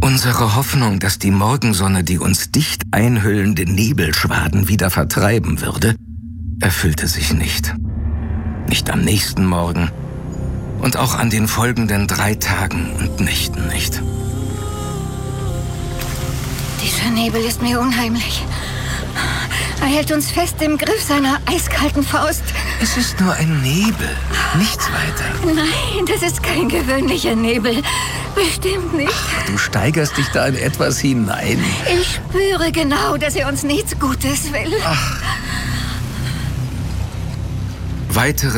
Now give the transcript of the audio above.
Unsere Hoffnung, dass die Morgensonne die uns dicht einhüllende Nebelschwaden wieder vertreiben würde, erfüllte sich nicht. Nicht am nächsten Morgen und auch an den folgenden 3 Tagen und Nächten nicht. Dieser Nebel ist mir unheimlich. Er hält uns fest im Griff seiner eiskalten Faust. Es ist nur ein Nebel, nichts weiter. Nein, das ist kein gewöhnlicher Nebel. Bestimmt nicht. Ach, du steigerst dich da in etwas hinein. Ich spüre genau, dass er uns nichts Gutes will. Weitere